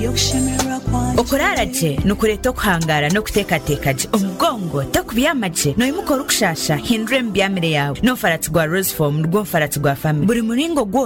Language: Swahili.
okuraraje nukureto kuhangara no kutekatekaje omugongo takubiyamaje no imukora ukushasha hindure mbyamire yawe no faratugwa Rose Form rwo faratugwa family buri muringo